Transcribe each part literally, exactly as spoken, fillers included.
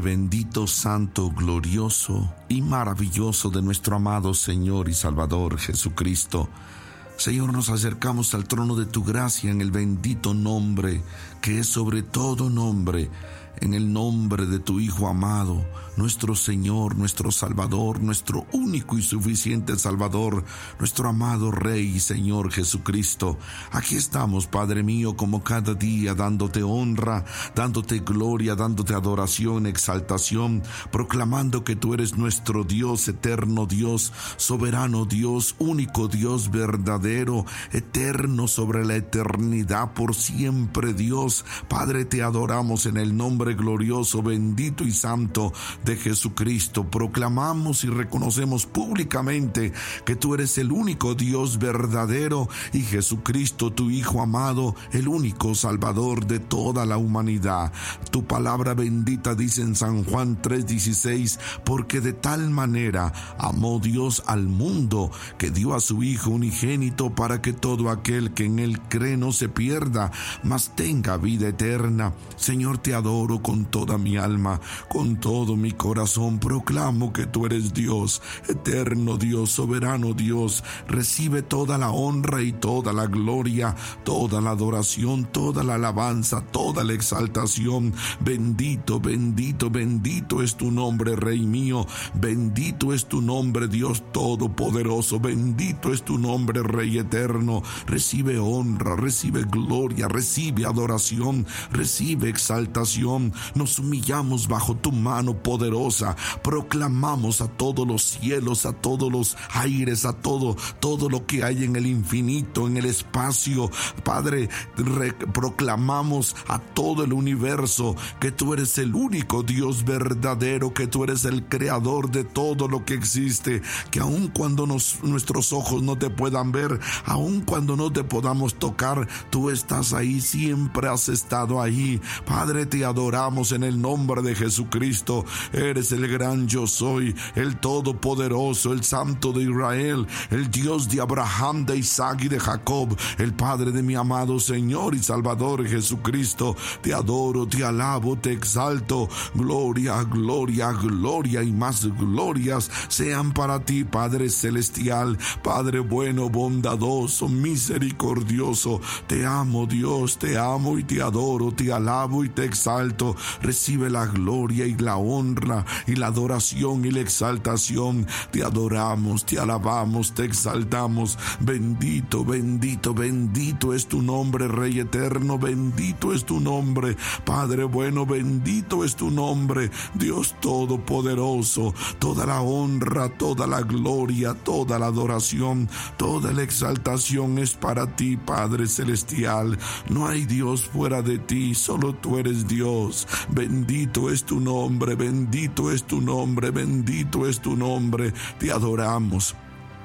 bendito, santo, glorioso y maravilloso de nuestro amado Señor y Salvador Jesucristo. Señor, nos acercamos al trono de tu gracia en el bendito nombre que es sobre todo nombre, en el nombre de tu Hijo amado, nuestro Señor, nuestro Salvador, nuestro único y suficiente Salvador, nuestro amado Rey y Señor Jesucristo. Aquí estamos, Padre mío, como cada día, dándote honra, dándote gloria, dándote adoración, exaltación, proclamando que tú eres nuestro Dios, eterno Dios, soberano Dios, único Dios, verdadero, eterno sobre la eternidad, por siempre Dios. Padre, te adoramos en el nombre glorioso, bendito y santo de Jesucristo. Proclamamos y reconocemos públicamente que tú eres el único Dios verdadero y Jesucristo, tu Hijo amado, el único Salvador de toda la humanidad. Tu palabra bendita dice en San Juan tres dieciséis, porque de tal manera amó Dios al mundo que dio a su Hijo unigénito para que todo aquel que en él cree no se pierda, mas tenga vida eterna. Señor, te adoro con toda mi alma, con todo mi corazón. Proclamo que tú eres Dios, eterno Dios, soberano Dios. Recibe toda la honra y toda la gloria, toda la adoración, toda la alabanza, toda la exaltación. Bendito, bendito, bendito es tu nombre, Rey mío. Bendito es tu nombre, Dios todopoderoso. Bendito es tu nombre, Rey eterno. Recibe honra, recibe gloria, recibe adoración, recibe exaltación. Nos humillamos bajo tu mano poderosa, proclamamos a todos los cielos, a todos los aires, a todo, todo lo que hay en el infinito, en el espacio. Padre, re- proclamamos a todo el universo que tú eres el único Dios verdadero, que tú eres el creador de todo lo que existe, que aun cuando nos, nuestros ojos no te puedan ver, aun cuando no te podamos tocar, tú estás ahí, siempre has estado ahí. Padre, te adoramos en el nombre de Jesucristo. Eres el gran yo soy, el todopoderoso, el santo de Israel, el Dios de Abraham, de Isaac y de Jacob, el Padre de mi amado Señor y Salvador Jesucristo. Te adoro, te alabo, te exalto. Gloria, gloria, gloria y más glorias sean para ti, Padre celestial, Padre bueno, bondadoso, misericordioso. Te amo, Dios, te amo y te adoro, te alabo y te exalto. Recibe la gloria y la honra y la adoración y la exaltación. Te adoramos, te alabamos, te exaltamos. Bendito, bendito, bendito es tu nombre, Rey eterno. Bendito es tu nombre, Padre bueno. Bendito es tu nombre, Dios todopoderoso. Toda la honra, toda la gloria, toda la adoración, toda la exaltación es para ti, Padre celestial. No hay Dios fuera de ti, solo tú eres Dios. Bendito es tu nombre, bendito es tu nombre, bendito es tu nombre. Te adoramos,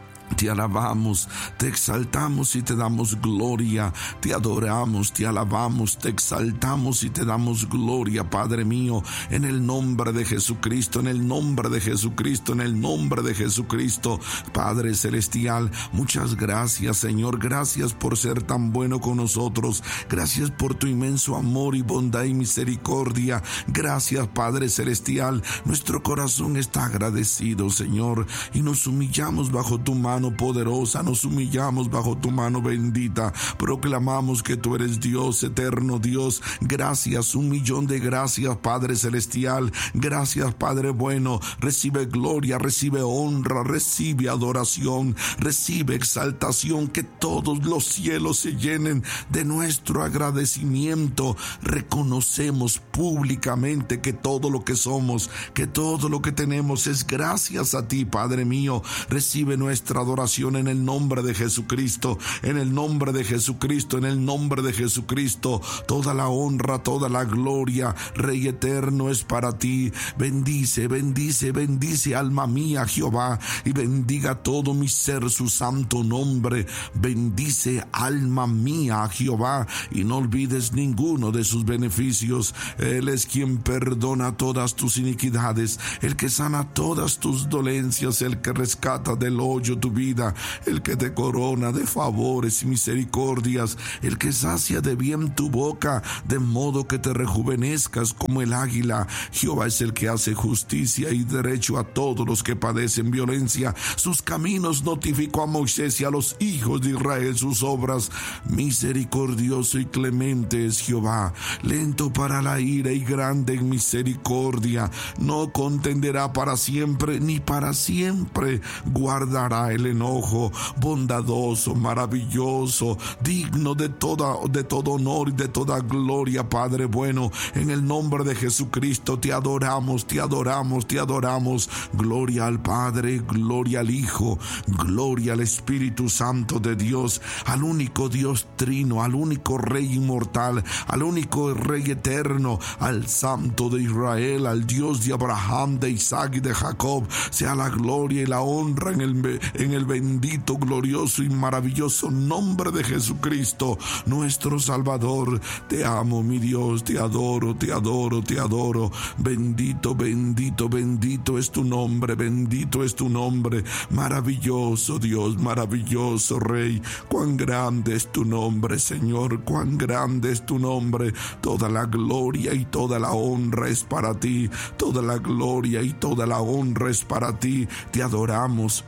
te alabamos, te exaltamos y te damos gloria. Te adoramos, te alabamos, te exaltamos y te damos gloria, Padre mío, en el nombre de Jesucristo, en el nombre de Jesucristo, en el nombre de Jesucristo. Padre celestial, muchas gracias, Señor. Gracias por ser tan bueno con nosotros. Gracias por tu inmenso amor y bondad y misericordia. Gracias, Padre celestial. Nuestro corazón está agradecido, Señor, y nos humillamos bajo tu mano poderosa, nos humillamos bajo tu mano bendita. Proclamamos que tú eres Dios, eterno Dios. Gracias, un millón de gracias, Padre celestial. Gracias, Padre bueno. Recibe gloria, recibe honra, recibe adoración, recibe exaltación. Que todos los cielos se llenen de nuestro agradecimiento. Reconocemos públicamente que todo lo que somos, que todo lo que tenemos es gracias a ti, Padre mío. Recibe nuestra adoración en el nombre de Jesucristo, en el nombre de Jesucristo, en el nombre de Jesucristo. Toda la honra, toda la gloria, Rey eterno, es para ti. Bendice, bendice, bendice, alma mía, Jehová, y bendiga todo mi ser su santo nombre. Bendice, alma mía, Jehová, y no olvides ninguno de sus beneficios. Él es quien perdona todas tus iniquidades, el que sana todas tus dolencias, el que rescata del hoyo tu vida, el que te corona de favores y misericordias, el que sacia de bien tu boca, de modo que te rejuvenezcas como el águila. Jehová es el que hace justicia y derecho a todos los que padecen violencia. Sus caminos notificó a Moisés y a los hijos de Israel sus obras. Misericordioso y clemente es Jehová, lento para la ira y grande en misericordia. No contenderá para siempre, ni para siempre guardará el enojo. Bondadoso, maravilloso, digno de toda, de todo honor y de toda gloria, Padre bueno. En el nombre de Jesucristo te adoramos, te adoramos, te adoramos. Gloria al Padre, gloria al Hijo, gloria al Espíritu Santo de Dios, al único Dios trino, al único Rey inmortal, al único Rey eterno, al Santo de Israel, al Dios de Abraham, de Isaac y de Jacob. Sea la gloria y la honra en el, en el bendito, glorioso y maravilloso nombre de Jesucristo, nuestro Salvador. Te amo, mi Dios, te adoro, te adoro, te adoro. Bendito, bendito, bendito es tu nombre, bendito es tu nombre. Maravilloso Dios, maravilloso Rey. Cuán grande es tu nombre, Señor, cuán grande es tu nombre. Toda la gloria y toda la honra es para ti. Toda la gloria y toda la honra es para ti. Te adoramos,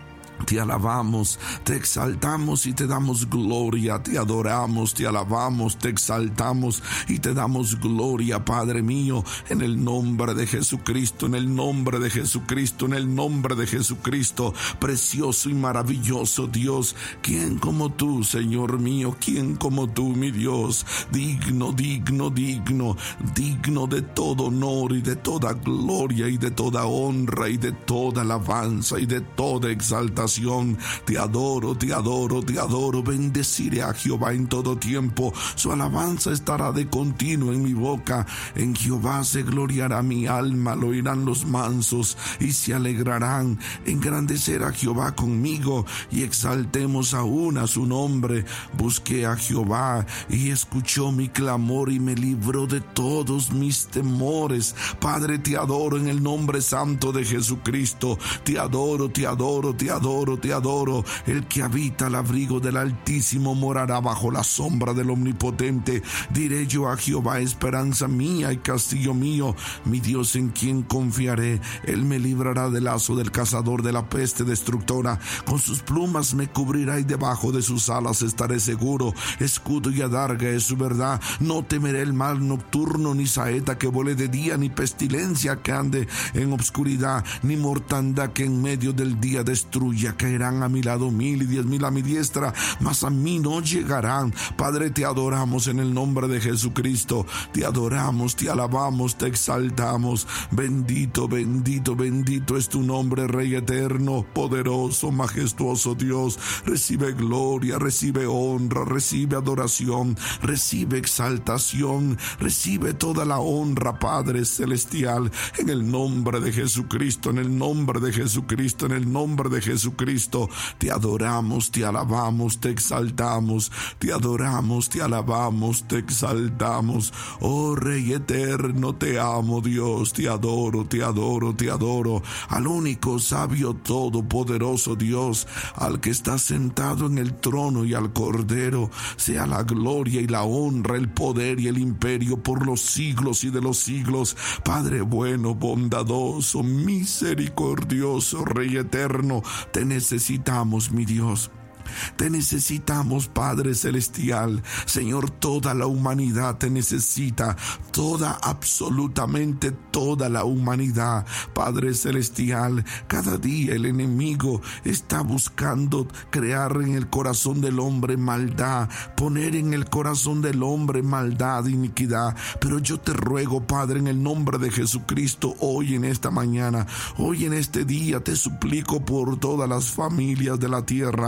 te alabamos, te exaltamos y te damos gloria. Te adoramos, te alabamos, te exaltamos y te damos gloria, Padre mío, en el nombre de Jesucristo, en el nombre de Jesucristo, en el nombre de Jesucristo. Precioso y maravilloso Dios, ¿quién como tú, Señor mío? ¿Quién como tú, mi Dios? Digno, digno, digno, digno de todo honor y de toda gloria y de toda honra y de toda alabanza y de toda exaltación. Te adoro, te adoro, te adoro. Bendeciré a Jehová en todo tiempo. Su alabanza estará de continuo en mi boca. En Jehová se gloriará mi alma. Lo oirán los mansos y se alegrarán. Engrandecer a Jehová conmigo y exaltemos aún a su nombre. Busqué a Jehová y escuchó mi clamor y me libró de todos mis temores. Padre, te adoro en el nombre santo de Jesucristo. Te adoro, te adoro, te adoro. Te adoro. El que habita al abrigo del Altísimo morará bajo la sombra del Omnipotente. Diré yo a Jehová, esperanza mía y castillo mío, mi Dios en quien confiaré. Él me librará del lazo del cazador, de la peste destructora. Con sus plumas me cubrirá y debajo de sus alas estaré seguro. Escudo y adarga es su verdad. No temeré el mal nocturno, ni saeta que vuele de día, ni pestilencia que ande en obscuridad, ni mortandad que en medio del día destruya. Caerán a mi lado mil y diez mil a mi diestra, mas a mí no llegarán. Padre, te adoramos en el nombre de Jesucristo. Te adoramos, te alabamos, te exaltamos. Bendito, bendito, bendito es tu nombre, Rey eterno, poderoso, majestuoso Dios. Recibe gloria, recibe honra, recibe adoración, recibe exaltación, recibe toda la honra, Padre celestial, en el nombre de Jesucristo, en el nombre de Jesucristo, en el nombre de Jesucristo. Cristo, te adoramos, te alabamos, te exaltamos, te adoramos, te alabamos, te exaltamos. Oh Rey eterno, te amo, Dios, te adoro, te adoro, te adoro. Al único sabio todopoderoso Dios, al que está sentado en el trono y al Cordero, sea la gloria y la honra, el poder y el imperio por los siglos y de los siglos. Padre bueno, bondadoso, misericordioso, Rey eterno, te necesitamos, mi Dios. Te necesitamos, Padre celestial. Señor, toda la humanidad te necesita. Toda, absolutamente toda la humanidad. Padre celestial, cada día el enemigo está buscando crear en el corazón del hombre maldad, poner en el corazón del hombre maldad, iniquidad. Pero yo te ruego, Padre, en el nombre de Jesucristo, hoy en esta mañana, hoy en este día, te suplico por todas las familias de la tierra. Te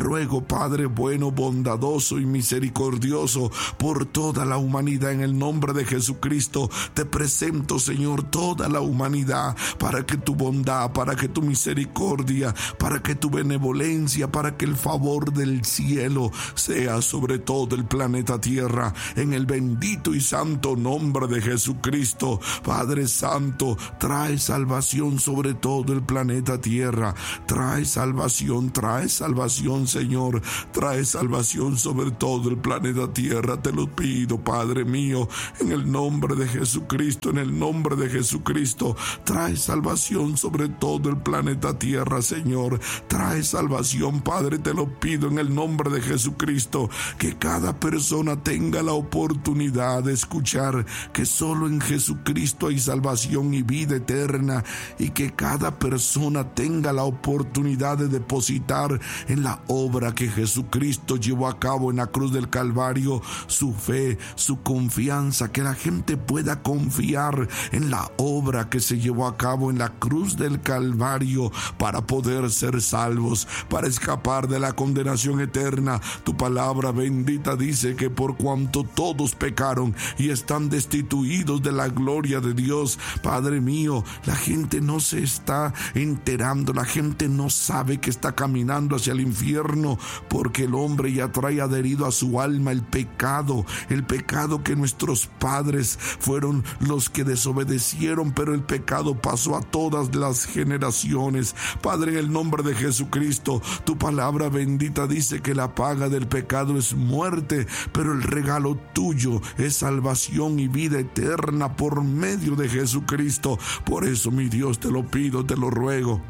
ruego, Padre bueno, bondadoso y misericordioso, por toda la humanidad. En el nombre de Jesucristo te presento, Señor, toda la humanidad, para que tu bondad, para que tu misericordia, para que tu benevolencia, para que el favor del cielo sea sobre todo el planeta Tierra, en el bendito y santo nombre de Jesucristo. Padre Santo, trae salvación sobre todo el planeta Tierra, trae salvación, trae salvación, Señor, trae salvación sobre todo el planeta Tierra. Te lo pido, Padre mío, en el nombre de Jesucristo, en el nombre de Jesucristo, trae salvación sobre todo el planeta Tierra, Señor, trae salvación, Padre, te lo pido en el nombre de Jesucristo, que cada persona tenga la oportunidad de escuchar que solo en Jesucristo hay salvación y vida eterna, y que cada persona tenga la oportunidad de depositar en la obra que Jesucristo llevó a cabo en la cruz del Calvario su fe, su confianza, que la gente pueda confiar en la obra que se llevó a cabo en la cruz del Calvario para poder ser salvos, para escapar de la condenación eterna. Tu palabra bendita dice que por cuanto todos pecaron y están destituidos de la gloria de Dios, Padre mío, la gente no se está enterando, la gente no sabe que está caminando hacia el infierno, porque el hombre ya trae adherido a su alma el pecado, el pecado que nuestros padres fueron los que desobedecieron, pero el pecado pasó a todas las generaciones. Padre, en el nombre de Jesucristo, tu palabra bendita dice que la paga del pecado es muerte, pero el regalo tuyo es salvación y vida eterna por medio de Jesucristo. Por eso, mi Dios, te lo pido, te lo ruego,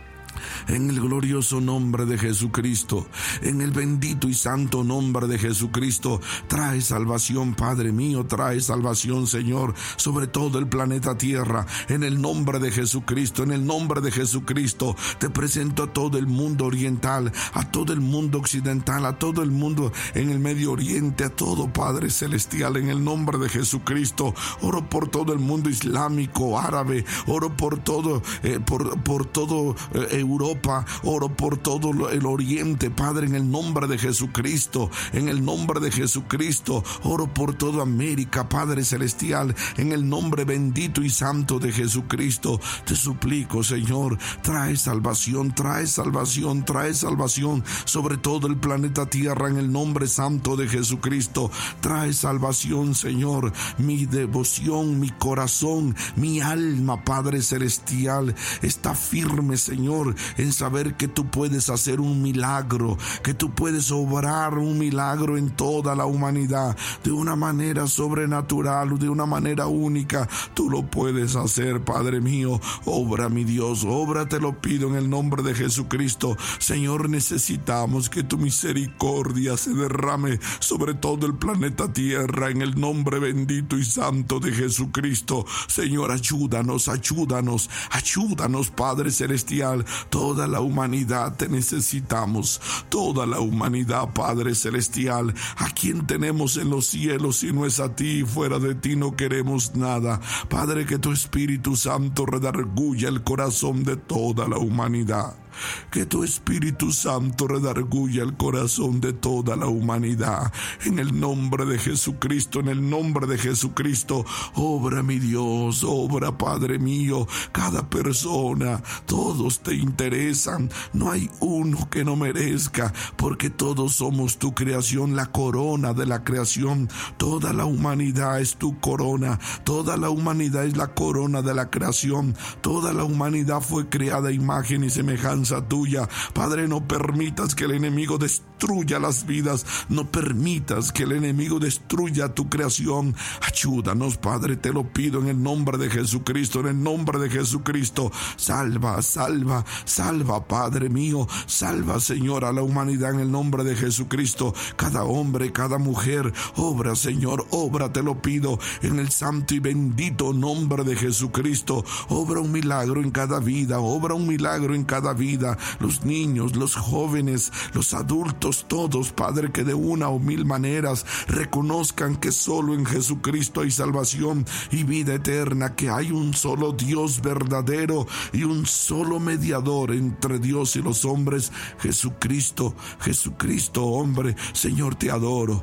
en el glorioso nombre de Jesucristo, en el bendito y santo nombre de Jesucristo, trae salvación, Padre mío, trae salvación, Señor, sobre todo el planeta Tierra, en el nombre de Jesucristo, en el nombre de Jesucristo, te presento a todo el mundo oriental, a todo el mundo occidental, a todo el mundo en el Medio Oriente, a todo, Padre celestial, en el nombre de Jesucristo. Oro por todo el mundo islámico, árabe, oro por todo, eh, por, por todo eh, Europa, oro por todo el Oriente, Padre, en el nombre de Jesucristo, en el nombre de Jesucristo, oro por toda América, Padre celestial, en el nombre bendito y santo de Jesucristo. Te suplico, Señor, trae salvación, trae salvación, trae salvación sobre todo el planeta Tierra, en el nombre santo de Jesucristo. Trae salvación, Señor, mi devoción, mi corazón, mi alma, Padre celestial, está firme, Señor, en saber que tú puedes hacer un milagro, que tú puedes obrar un milagro en toda la humanidad, de una manera sobrenatural, de una manera única. Tú lo puedes hacer, Padre mío. Obra, mi Dios, obra, te lo pido en el nombre de Jesucristo. Señor, necesitamos que tu misericordia se derrame sobre todo el planeta Tierra, en el nombre bendito y santo de Jesucristo. Señor, ayúdanos, ayúdanos, ayúdanos, Padre celestial. Toda la humanidad te necesitamos, toda la humanidad, Padre celestial. ¿A quién tenemos en los cielos si no es a ti? Fuera de ti no queremos nada. Padre, que tu Espíritu Santo redarguya el corazón de toda la humanidad. Que tu Espíritu Santo redarguya el corazón de toda la humanidad. En el nombre de Jesucristo, en el nombre de Jesucristo, obra, mi Dios, obra, Padre mío. Cada persona, todos te interesan. No hay uno que no merezca, porque todos somos tu creación, la corona de la creación. Toda la humanidad es tu corona. Toda la humanidad es la corona de la creación. Toda la humanidad fue creada a imagen y semejanza tuya. Padre, no permitas que el enemigo destruya las vidas, no permitas que el enemigo destruya tu creación. Ayúdanos, Padre, te lo pido en el nombre de Jesucristo, en el nombre de Jesucristo. Salva, salva, salva, Padre mío, salva, Señor, a la humanidad en el nombre de Jesucristo. Cada hombre, cada mujer, obra, Señor, obra, te lo pido en el santo y bendito nombre de Jesucristo. Obra un milagro en cada vida, obra un milagro en cada vida. Vida, los niños, los jóvenes, los adultos, todos, Padre, que de una o mil maneras reconozcan que solo en Jesucristo hay salvación y vida eterna, que hay un solo Dios verdadero y un solo mediador entre Dios y los hombres, Jesucristo, Jesucristo hombre. Señor, te adoro.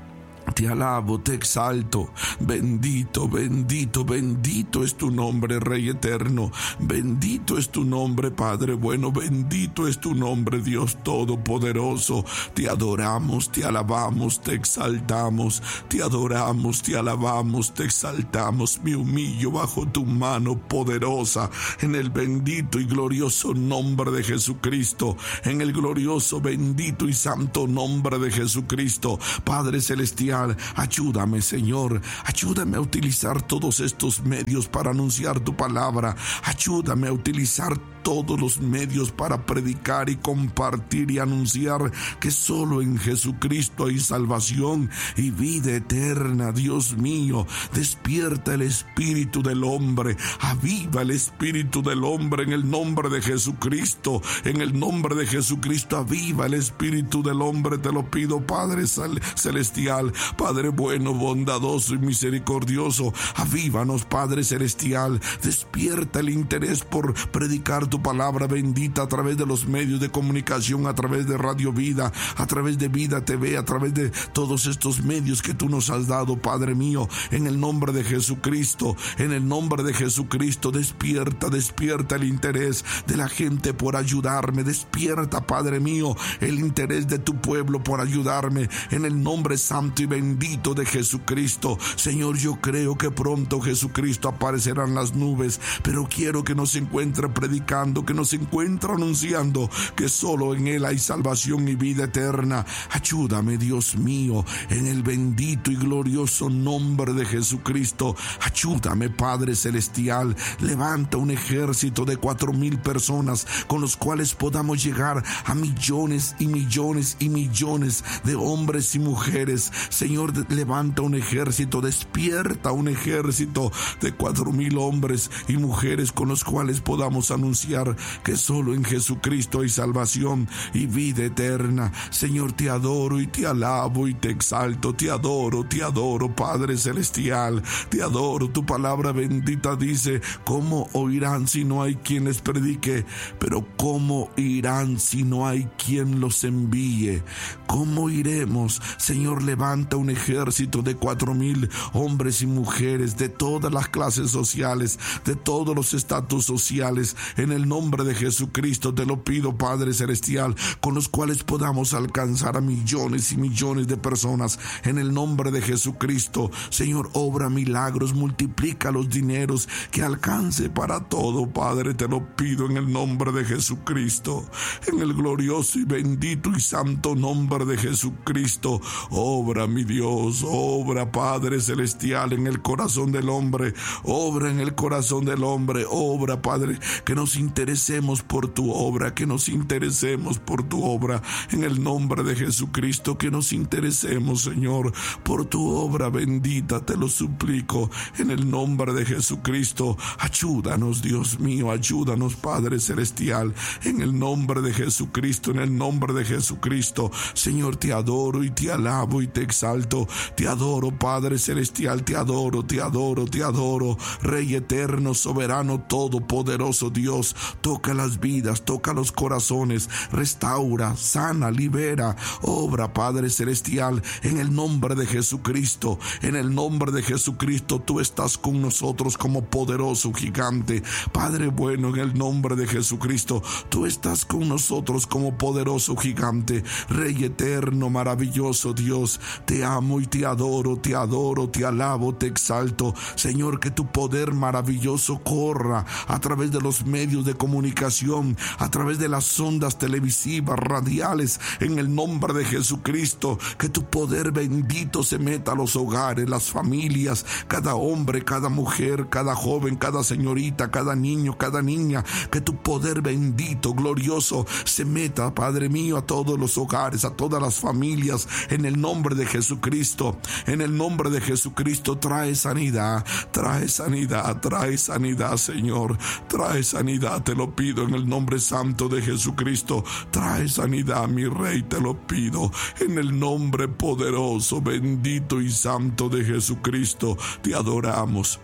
Te alabo, te exalto. Bendito, bendito, bendito es tu nombre, Rey eterno. Bendito es tu nombre, Padre bueno. Bendito es tu nombre, Dios todopoderoso. Te adoramos, te alabamos, te exaltamos. Te adoramos, te alabamos, te exaltamos. Me humillo bajo tu mano poderosa, en el bendito y glorioso nombre de Jesucristo. En el glorioso, bendito y santo nombre de Jesucristo. Padre celestial, ayúdame, Señor, ayúdame a utilizar todos estos medios para anunciar tu palabra. Ayúdame a utilizar todos los medios para predicar y compartir y anunciar que solo en Jesucristo hay salvación y vida eterna. Dios mío, despierta el espíritu del hombre, aviva el espíritu del hombre en el nombre de Jesucristo. En el nombre de Jesucristo, aviva el espíritu del hombre, te lo pido, Padre celestial. Padre bueno, bondadoso y misericordioso, avívanos, Padre celestial. Despierta el interés por predicar tu palabra bendita a través de los medios de comunicación, a través de Radio Vida, a través de Vida T V, a través de todos estos medios que tú nos has dado, Padre mío. En el nombre de Jesucristo, en el nombre de Jesucristo, despierta, despierta el interés de la gente por ayudarme. Despierta, Padre mío, el interés de tu pueblo por ayudarme. En el nombre santo y bendito de Jesucristo. Señor, yo creo que pronto Jesucristo aparecerá en las nubes, pero quiero que nos encuentre predicando, que nos encuentre anunciando que solo en Él hay salvación y vida eterna. Ayúdame, Dios mío, en el bendito y glorioso nombre de Jesucristo. Ayúdame, Padre celestial. Levanta un ejército de cuatro mil personas con los cuales podamos llegar a millones y millones y millones de hombres y mujeres. Señor, levanta un ejército, despierta un ejército de cuatro mil hombres y mujeres con los cuales podamos anunciar que solo en Jesucristo hay salvación y vida eterna. Señor, te adoro y te alabo y te exalto. Te adoro, te adoro, Padre celestial. Te adoro. Tu palabra bendita dice: ¿cómo oirán si no hay quien les predique? Pero ¿cómo irán si no hay quien los envíe? ¿Cómo iremos? Señor, levanta un ejército de cuatro mil hombres y mujeres de todas las clases sociales, de todos los estatus sociales. En el nombre de Jesucristo te lo pido, Padre celestial, con los cuales podamos alcanzar a millones y millones de personas. En el nombre de Jesucristo, Señor, obra milagros, multiplica los dineros, que alcance para todo, Padre, te lo pido en el nombre de Jesucristo. En el glorioso y bendito y santo nombre de Jesucristo, obra, mi Dios, obra, Padre celestial, en el corazón del hombre, obra en el corazón del hombre, obra, Padre, que nos interesemos por tu obra, que nos interesemos por tu obra, en el nombre de Jesucristo, que nos interesemos, Señor, por tu obra bendita, te lo suplico, en el nombre de Jesucristo. Ayúdanos, Dios mío, ayúdanos, Padre celestial, en el nombre de Jesucristo, en el nombre de Jesucristo. Señor, te adoro y te alabo y te exalto. Te adoro, Padre celestial, te adoro, te adoro, te adoro. Rey eterno, soberano, todopoderoso Dios, toca las vidas, toca los corazones, restaura, sana, libera, obra, Padre celestial, en el nombre de Jesucristo. En el nombre de Jesucristo, tú estás con nosotros como poderoso gigante. Padre bueno, en el nombre de Jesucristo, tú estás con nosotros como poderoso gigante. Rey eterno, maravilloso Dios, te amo y te adoro, te adoro, te alabo, te exalto. Señor, que tu poder maravilloso corra a través de los medios de comunicación, a través de las ondas televisivas, radiales, en el nombre de Jesucristo. Que tu poder bendito se meta a los hogares, las familias, cada hombre, cada mujer, cada joven, cada señorita, cada niño, cada niña. Que tu poder bendito, glorioso, se meta, Padre mío, a todos los hogares, a todas las familias, en el nombre de Jesucristo. En el nombre de Jesucristo, trae sanidad, trae sanidad, trae sanidad, Señor, trae sanidad, sanidad, te lo pido en el nombre santo de Jesucristo. Trae sanidad, mi Rey, te lo pido en el nombre poderoso, bendito y santo de Jesucristo. Te adoramos,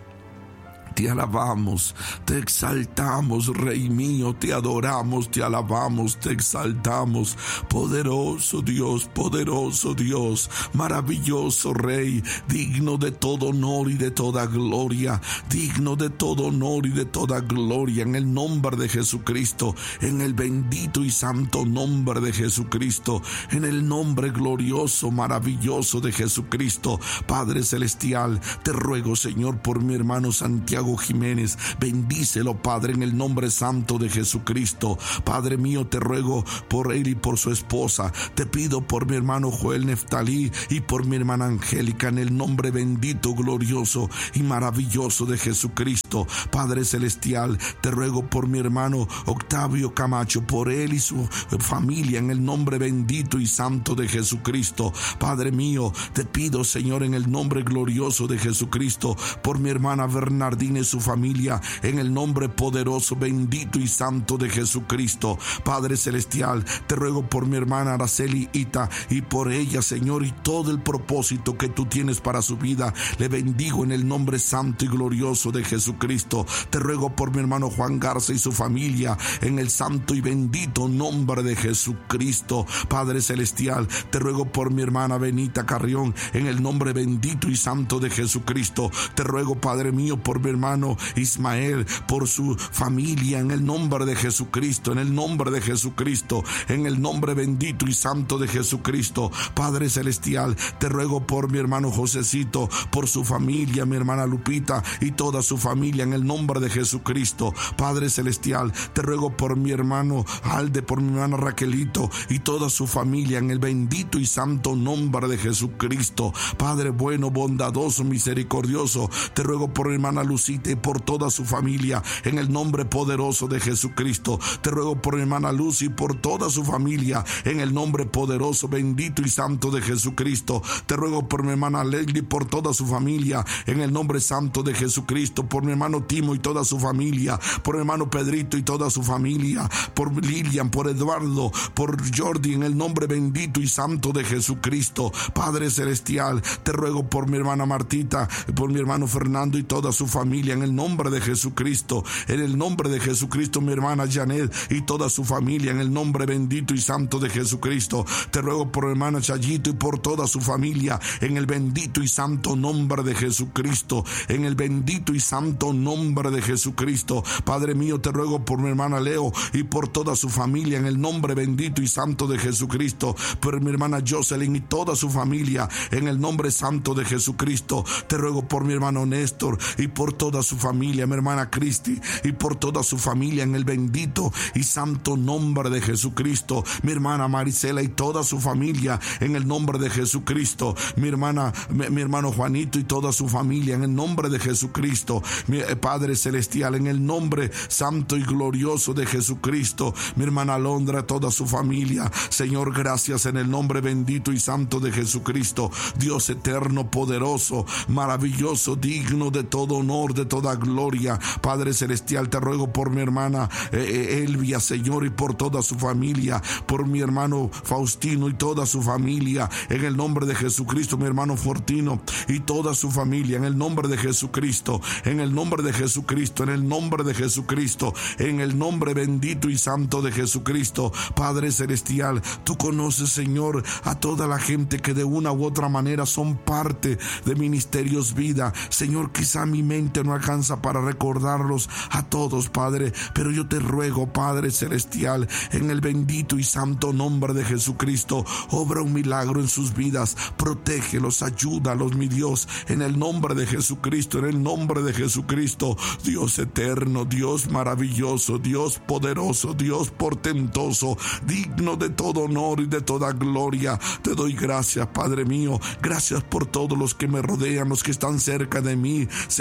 te alabamos, te exaltamos, Rey mío, te adoramos, te alabamos, te exaltamos. Poderoso Dios, poderoso Dios, maravilloso Rey, digno de todo honor y de toda gloria, digno de todo honor y de toda gloria, en el nombre de Jesucristo, en el bendito y santo nombre de Jesucristo, en el nombre glorioso, maravilloso de Jesucristo. Padre celestial, te ruego, Señor, por mi hermano Santiago Jiménez, bendícelo, Padre, en el nombre santo de Jesucristo. Padre mío, te ruego por él y por su esposa. Te pido por mi hermano Joel Neftalí y por mi hermana Angélica, en el nombre bendito, glorioso y maravilloso de Jesucristo. Padre celestial, te ruego por mi hermano Octavio Camacho, por él y su familia, en el nombre bendito y santo de Jesucristo. Padre mío, te pido, Señor, en el nombre glorioso de Jesucristo, por mi hermana Bernardina y su familia, en el nombre poderoso, bendito y santo de Jesucristo. Padre celestial, te ruego por mi hermana Araceli Ita y por ella, Señor, y todo el propósito que tú tienes para su vida. Le bendigo en el nombre santo y glorioso de Jesucristo. Te ruego por mi hermano Juan Garza y su familia, en el santo y bendito nombre de Jesucristo. Padre celestial, te ruego por mi hermana Benita Carrión, en el nombre bendito y santo de Jesucristo. Te ruego, Padre mío, por mi hermano Ismael, por su familia, en el nombre de Jesucristo, en el nombre de Jesucristo, en el nombre bendito y santo de Jesucristo. Padre celestial, te ruego por mi hermano Josecito, por su familia, mi hermana Lupita y toda su familia, en el nombre de Jesucristo. Padre celestial, te ruego por mi hermano Alde, por mi hermana Raquelito y toda su familia, en el bendito y santo nombre de Jesucristo. Padre bueno, bondadoso, misericordioso, te ruego por mi hermana Lucía y por toda su familia, en el nombre poderoso de Jesucristo. Te ruego por mi hermana Lucy y por toda su familia, en el nombre poderoso, bendito y santo de Jesucristo. Te ruego por mi hermana Leslie, por toda su familia, en el nombre santo de Jesucristo. Por mi hermano Timo y toda su familia, por mi hermano Pedrito y toda su familia, por Lilian, por Eduardo, por Jordi, en el nombre bendito y santo de Jesucristo. Padre celestial, te ruego por mi hermana Martita, por mi hermano Fernando y toda su familia, en el nombre de Jesucristo. En el nombre de Jesucristo, mi hermana Janet y toda su familia, en el nombre bendito y santo de Jesucristo. Te ruego por mi hermana Chayito y por toda su familia, en el bendito y santo nombre de Jesucristo. En el bendito y santo nombre de Jesucristo. Padre mío, te ruego por mi hermana Leo y por toda su familia, en el nombre bendito y santo de Jesucristo. Por mi hermana Jocelyn y toda su familia, en el nombre santo de Jesucristo. Te ruego por mi hermano Néstor y por toda su familia, mi hermana Cristi y por toda su familia, en el bendito y santo nombre de Jesucristo. Mi hermana Marisela y toda su familia, en el nombre de Jesucristo. Mi hermana, mi, mi hermano Juanito y toda su familia, en el nombre de Jesucristo. Mi eh, Padre celestial, en el nombre santo y glorioso de Jesucristo. Mi hermana Alondra, toda su familia. Señor, gracias en el nombre bendito y santo de Jesucristo. Dios eterno, poderoso, maravilloso, digno de todo honor, de toda gloria. Padre celestial, te ruego por mi hermana eh, Elvia, Señor, y por toda su familia, por mi hermano Faustino y toda su familia, en el nombre de Jesucristo. Mi hermano Fortino y toda su familia, en el nombre de Jesucristo, en el nombre de Jesucristo, en el nombre de Jesucristo, en el nombre bendito y santo de Jesucristo. Padre celestial, tú conoces, Señor, a toda la gente que de una u otra manera son parte de Ministerios Vida. Señor, quizá mi mente no alcanza para recordarlos a todos, Padre, pero yo te ruego, Padre celestial, en el bendito y santo nombre de Jesucristo, obra un milagro en sus vidas, protégelos, ayúdalos, mi Dios, en el nombre de Jesucristo, en el nombre de Jesucristo. Dios eterno, Dios maravilloso, Dios poderoso, Dios portentoso, digno de todo honor y de toda gloria, te doy gracias, Padre mío. Gracias por todos los que me rodean, los que están cerca de mí, Señor,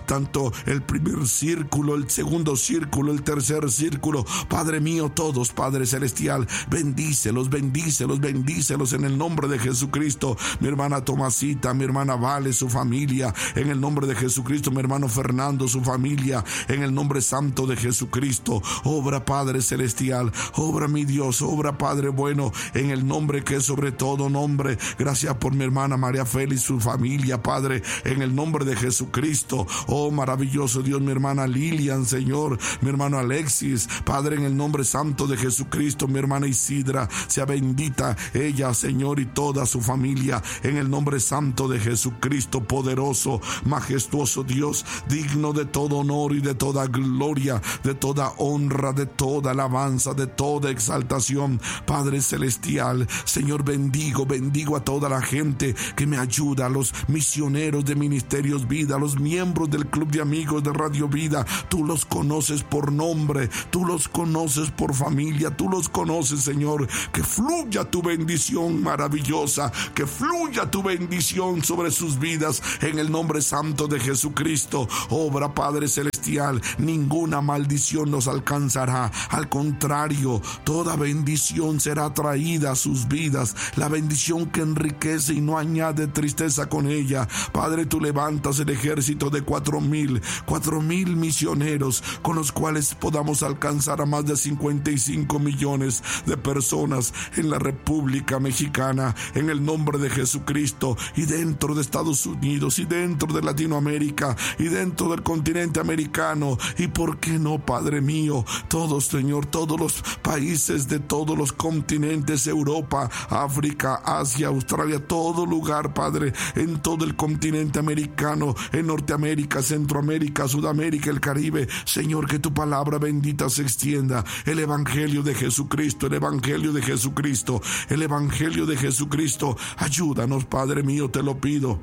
tanto el primer círculo, el segundo círculo, el tercer círculo. Padre mío, todos, Padre celestial, bendícelos, bendícelos, bendícelos en el nombre de Jesucristo. Mi hermana Tomasita, mi hermana Vale, su familia, en el nombre de Jesucristo. Mi hermano Fernando, su familia, en el nombre santo de Jesucristo. Obra, Padre celestial, obra, mi Dios, obra, Padre bueno, en el nombre que es sobre todo nombre. Gracias por mi hermana María Félix, su familia, Padre, en el nombre de Jesucristo. Oh, maravilloso Dios, mi hermana Lilian, Señor, mi hermano Alexis, Padre, en el nombre santo de Jesucristo. Mi hermana Isidra, sea bendita ella, Señor, y toda su familia, en el nombre santo de Jesucristo. Poderoso, majestuoso Dios, digno de todo honor y de toda gloria, de toda honra, de toda alabanza, de toda exaltación. Padre celestial, Señor, bendigo, bendigo a toda la gente que me ayuda, a los misioneros de Ministerios Vida, a los miembros del Club de Amigos de Radio Vida. Tú los conoces por nombre, tú los conoces por familia, tú los conoces, Señor. Que fluya tu bendición maravillosa, que fluya tu bendición sobre sus vidas, en el nombre santo de Jesucristo. Obra, Padre celestial, ninguna maldición nos alcanzará. Al contrario, toda bendición será traída a sus vidas, la bendición que enriquece y no añade tristeza con ella. Padre, tú levantas el ejército de cuatro mil, cuatro mil misioneros, con los cuales podamos alcanzar a más de cincuenta y cinco millones de personas en la República Mexicana, en el nombre de Jesucristo, y dentro de Estados Unidos, y dentro de Latinoamérica, y dentro del continente americano, y por qué no, Padre mío, todos, Señor, todos los países de todos los continentes, Europa, África, Asia, Australia, todo lugar, Padre, en todo el continente americano, en Norteamérica, Centroamérica, Sudamérica, el Caribe. Señor, que tu palabra bendita se extienda, el evangelio de Jesucristo, el evangelio de Jesucristo, el evangelio de Jesucristo. Ayúdanos, Padre mío, te lo pido,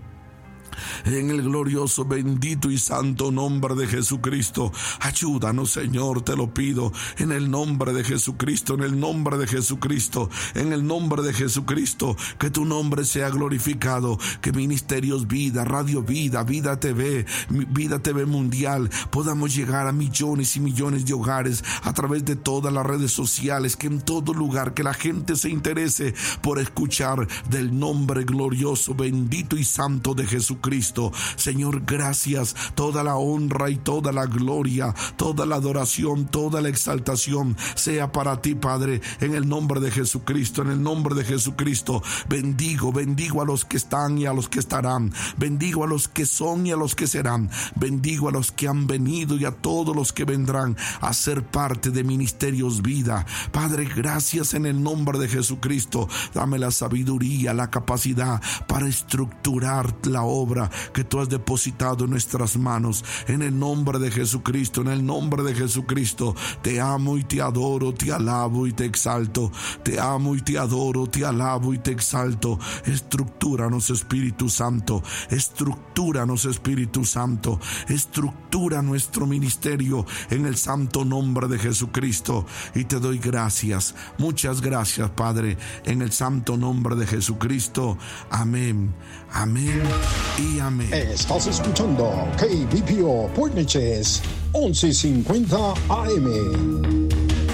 en el glorioso, bendito y santo nombre de Jesucristo. Ayúdanos, Señor, te lo pido, en el nombre de Jesucristo, en el nombre de Jesucristo, en el nombre de Jesucristo. Que tu nombre sea glorificado, que Ministerios Vida, Radio Vida, Vida T V, Vida T V Mundial, podamos llegar a millones y millones de hogares a través de todas las redes sociales, que en todo lugar, que la gente se interese por escuchar del nombre glorioso, bendito y santo de Jesucristo. Señor, gracias. Toda la honra y toda la gloria, toda la adoración, toda la exaltación sea para ti, Padre, en el nombre de Jesucristo, en el nombre de Jesucristo. Bendigo, bendigo a los que están y a los que estarán. Bendigo a los que son y a los que serán. Bendigo a los que han venido y a todos los que vendrán a ser parte de Ministerios Vida. Padre, gracias en el nombre de Jesucristo. Dame la sabiduría, la capacidad para estructurar la obra que tú has depositado en nuestras manos, en el nombre de Jesucristo, en el nombre de Jesucristo. Te amo y te adoro, te alabo y te exalto. Te amo y te adoro, te alabo y te exalto. Estructúranos, Espíritu Santo. Estructúranos, Espíritu Santo. Estructura nuestro ministerio en el santo nombre de Jesucristo. Y te doy gracias, muchas gracias, Padre, en el santo nombre de Jesucristo. Amén, amén y amén. Estás escuchando K B P O Port Neches once cincuenta A M.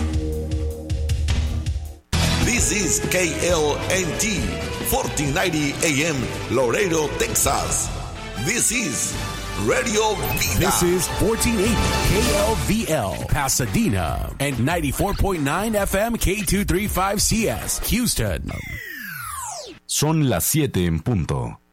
This is K L N T fourteen ninety A M Laredo, Texas. This is Radio Vida. This is fourteen eighty K L V L Pasadena and ninety-four point nine F M K two thirty-five C S Houston. Son las siete en punto.